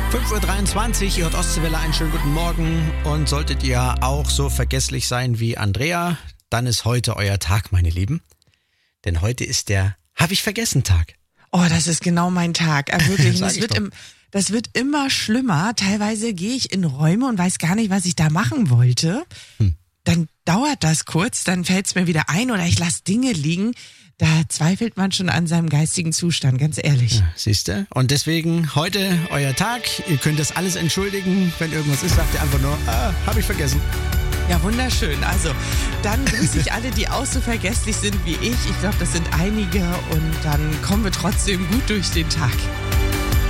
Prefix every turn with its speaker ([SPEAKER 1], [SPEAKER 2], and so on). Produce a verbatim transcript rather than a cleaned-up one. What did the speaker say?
[SPEAKER 1] fünf Uhr dreiundzwanzig, ihr hört Ostseewelle, einen schönen guten Morgen. Und solltet ihr auch so vergesslich sein wie Andrea, dann ist heute euer Tag, meine Lieben. Denn heute ist der Hab-ich-vergessen-Tag.
[SPEAKER 2] Oh, das ist genau mein Tag. Äh, wirklich.
[SPEAKER 1] Sag
[SPEAKER 2] das,
[SPEAKER 1] ich
[SPEAKER 2] wird
[SPEAKER 1] doch.
[SPEAKER 2] im, das wird immer schlimmer. Teilweise gehe ich in Räume und weiß gar nicht, was ich da machen wollte.
[SPEAKER 1] Hm.
[SPEAKER 2] Dann dauert das kurz, dann fällt es mir wieder ein oder ich lasse Dinge liegen. Da zweifelt man schon an seinem geistigen Zustand, ganz ehrlich.
[SPEAKER 1] Ja, siehst du? Und deswegen heute euer Tag. Ihr könnt das alles entschuldigen. Wenn irgendwas ist, sagt ihr einfach nur, ah, hab ich vergessen.
[SPEAKER 2] Ja, wunderschön. Also, dann grüße ich alle, die auch so vergesslich sind wie ich. Ich glaube, das sind einige und dann kommen wir trotzdem gut durch den Tag.